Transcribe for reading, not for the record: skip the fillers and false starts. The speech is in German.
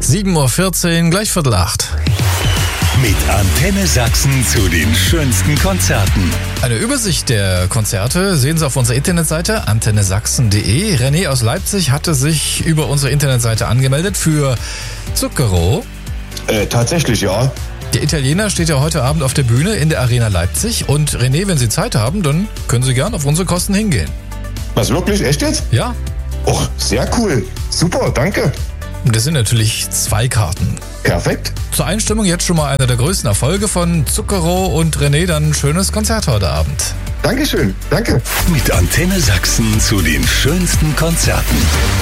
7:14 Uhr, gleich 7:45. Mit Antenne Sachsen zu den schönsten Konzerten. Eine Übersicht der Konzerte sehen Sie auf unserer Internetseite antennesachsen.de. René aus Leipzig hatte sich über unsere Internetseite angemeldet für Zucchero. Tatsächlich, ja. Der Italiener steht ja heute Abend auf der Bühne in der Arena Leipzig. Und René, wenn Sie Zeit haben, dann können Sie gern auf unsere Kosten hingehen. Was, wirklich? Echt jetzt? Ja. Och, sehr cool. Super, danke. Und das sind natürlich 2 Karten. Perfekt. Zur Einstimmung jetzt schon mal einer der größten Erfolge von Zucchero und René, dann ein schönes Konzert heute Abend. Dankeschön, danke. Mit Antenne Sachsen zu den schönsten Konzerten.